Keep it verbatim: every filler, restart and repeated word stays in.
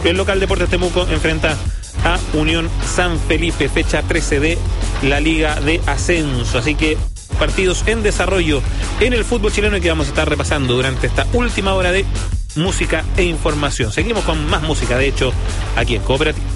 El local Deportes Temuco enfrenta a Unión San Felipe, fecha trece de la Liga de Ascenso. Así que partidos en desarrollo en el fútbol chileno y que vamos a estar repasando durante esta última hora de música e información. Seguimos con más música, de hecho, aquí en Cooperativa.